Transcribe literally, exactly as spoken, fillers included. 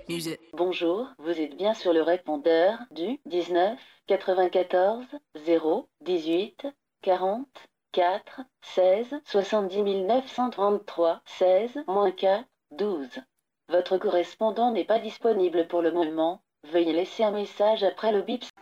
Music. Bonjour, vous êtes bien sur le répondeur du dix-neuf quatre-vingt-quatorze zéro dix-huit quarante-quatre seize soixante-dix neuf cent trente-trois seize moins quatre douze. Votre correspondant n'est pas disponible pour le moment. Veuillez laisser un message après le bip.